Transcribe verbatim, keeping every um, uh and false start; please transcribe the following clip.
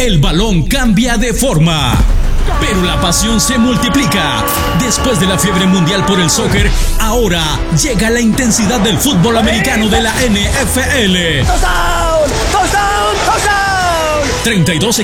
el balón cambia de forma, pero la pasión se multiplica. Después de la fiebre mundial por el soccer, ahora llega la intensidad del fútbol americano de la N F L. ¡Touchdown! ¡Touchdown! ¡Touchdown! treinta y dos